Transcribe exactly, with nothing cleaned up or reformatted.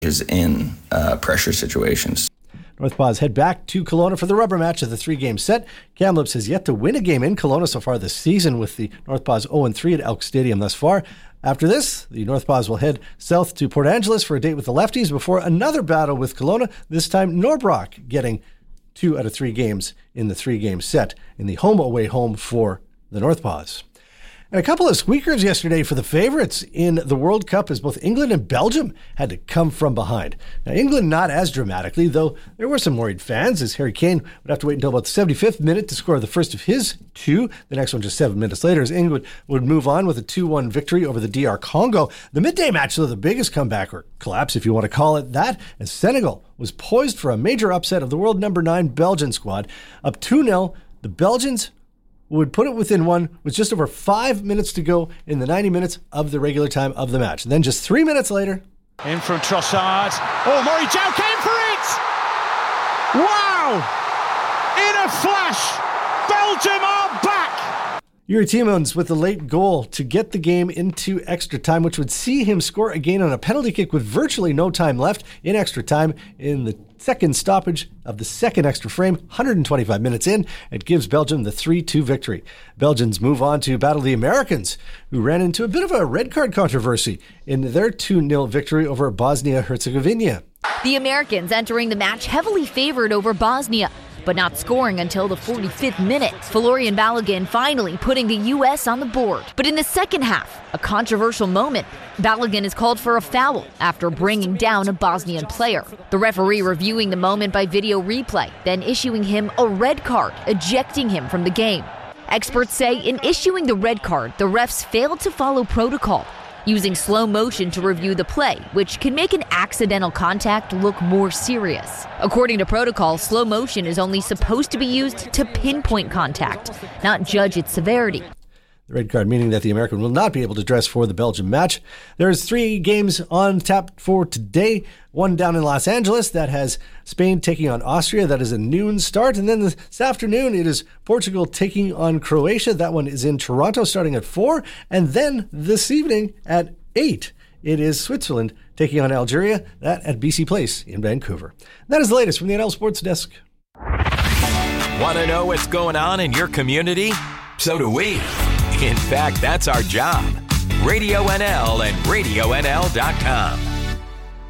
is in uh, pressure situations. Northpaws head back to Kelowna for the rubber match of the three-game set. Kamloops has yet to win a game in Kelowna so far this season, with the Northpaws oh and three at Elk Stadium thus far. After this, the Northpaws will head south to Port Angeles for a date with the Lefties before another battle with Kelowna, this time Norbrock getting two out of three games in the three-game set in the home-away home for the Northpaws. And a couple of squeakers yesterday for the favorites in the World Cup as both England and Belgium had to come from behind. Now, England not as dramatically, though there were some worried fans, as Harry Kane would have to wait until about the seventy-fifth minute to score the first of his two. The next one just seven minutes later, as England would move on with a two one victory over the D R Congo. The midday match, though, the biggest comeback, or collapse if you want to call it that, as Senegal was poised for a major upset of the world number nine Belgian squad. Up two nil, the Belgians would put it within one with just over five minutes to go in the ninety minutes of the regular time of the match. And then just three minutes later... In from Trossard. Oh, Murray Jow came for it! Wow! In a flash, Belgium are back! Yuri Tielemans with the late goal to get the game into extra time, which would see him score again on a penalty kick with virtually no time left in extra time in the second stoppage of the second extra frame, one hundred twenty-five minutes in. It gives Belgium the three two victory. Belgians move on to battle the Americans, who ran into a bit of a red card controversy in their two nil victory over Bosnia-Herzegovina. The Americans entering the match heavily favored over Bosnia, but not scoring until the forty-fifth minute. Florian Balogun finally putting the U S on the board. But in the second half, a controversial moment, Balogun is called for a foul after bringing down a Bosnian player. The referee reviewing the moment by video replay, then issuing him a red card, ejecting him from the game. Experts say in issuing the red card, the refs failed to follow protocol, using slow motion to review the play, which can make an accidental contact look more serious. According to protocol, slow motion is only supposed to be used to pinpoint contact, not judge its severity. The red card meaning that the American will not be able to dress for the Belgium match. There's three games on tap for today. One down in Los Angeles that has Spain taking on Austria. That is a noon start. And then this afternoon it is Portugal taking on Croatia. That one is in Toronto starting at four. And then this evening at eight, it is Switzerland taking on Algeria. That at B C Place in Vancouver. That is the latest from the N L Sports Desk. Want to know what's going on in your community? So do we. In fact, that's our job. Radio N L and radio N L dot com.